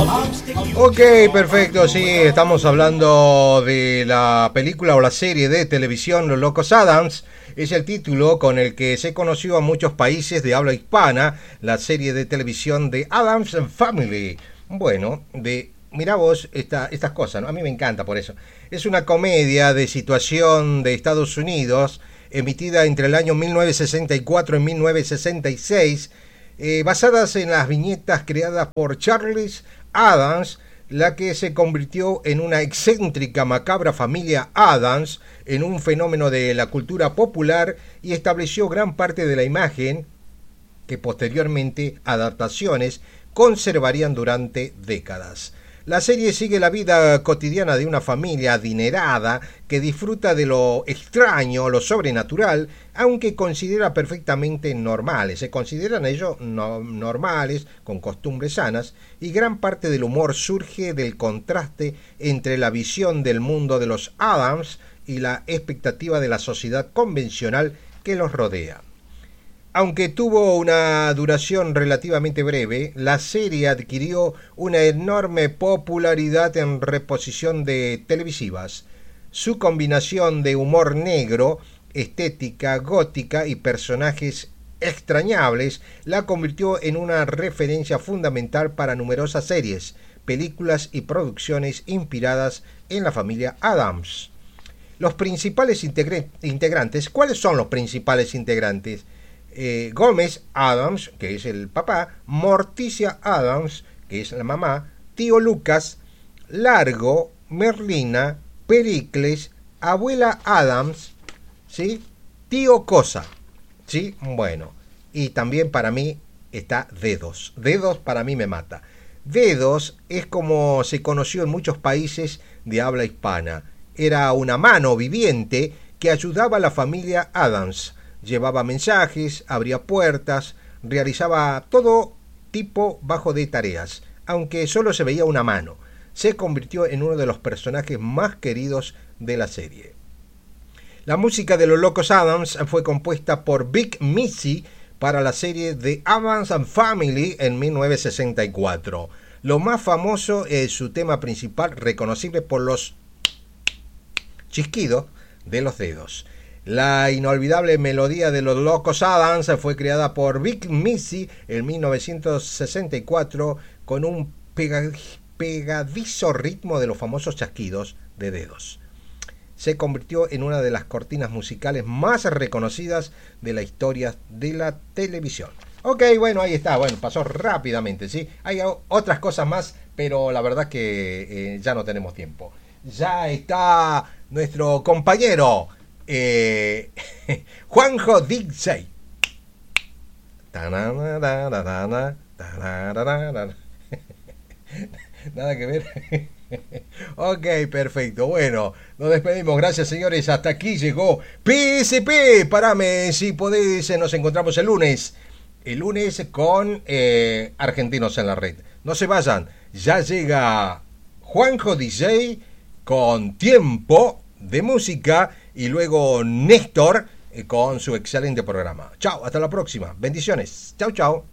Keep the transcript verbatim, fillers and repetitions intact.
Ok, perfecto, sí, estamos hablando de la película o la serie de televisión Los Locos Adams. Es el título con el que se conoció a muchos países de habla hispana la serie de televisión de Addams Family. Bueno, de mirá vos esta, estas cosas, ¿no? A mí me encanta por eso. Es una comedia de situación de Estados Unidos, emitida entre el año mil novecientos sesenta y cuatro y mil novecientos sesenta y seis, eh, basadas en las viñetas creadas por Charles Addams, la que se convirtió en una excéntrica, macabra familia Addams, en un fenómeno de la cultura popular y estableció gran parte de la imagen que posteriormente adaptaciones conservarían durante décadas. La serie sigue la vida cotidiana de una familia adinerada que disfruta de lo extraño, lo sobrenatural, aunque considera perfectamente normales. Se consideran ellos no, normales, con costumbres sanas, y gran parte del humor surge del contraste entre la visión del mundo de los Addams y la expectativa de la sociedad convencional que los rodea. Aunque tuvo una duración relativamente breve, la serie adquirió una enorme popularidad en reposición de televisivas. Su combinación de humor negro, estética gótica y personajes extrañables la convirtió en una referencia fundamental para numerosas series, películas y producciones inspiradas en la familia Addams. Los principales integre- integrantes, ¿cuáles son los principales integrantes? Eh, Gómez Addams, que es el papá, Morticia Addams, que es la mamá, tío Lucas, Largo, Merlina, Pericles, abuela Addams, ¿sí? Tío Cosa, ¿sí? Bueno, y también para mí está Dedos. Dedos para mí me mata. Dedos es como se conoció en muchos países de habla hispana. Era una mano viviente que ayudaba a la familia Addams. Llevaba mensajes, abría puertas, realizaba todo tipo bajo de tareas, aunque solo se veía una mano. Se convirtió en uno de los personajes más queridos de la serie. La música de Los Locos Adams fue compuesta por Big Missy para la serie The Addams Family en mil novecientos sesenta y cuatro. Lo más famoso es su tema principal, reconocible por los chisquidos de los dedos. La inolvidable melodía de Los Locos Adams fue creada por Big Missy en mil novecientos sesenta y cuatro con un pegadizo ritmo de los famosos chasquidos de dedos. Se convirtió en una de las cortinas musicales más reconocidas de la historia de la televisión. Ok, bueno, ahí está, bueno, pasó rápidamente, ¿sí? Hay otras cosas más, pero la verdad que eh, ya no tenemos tiempo. Ya está nuestro compañero Eh, Juanjo D J. Nada que ver. Ok, perfecto. Bueno, nos despedimos. Gracias, señores. Hasta aquí llegó P S P. Parame si podés. Nos encontramos el lunes. El lunes con eh, Argentinos en la Red. No se vayan. Ya llega Juanjo D J con Tiempo de Música. Y luego Néstor eh, con su excelente programa. Chao, hasta la próxima. Bendiciones. Chao, chao.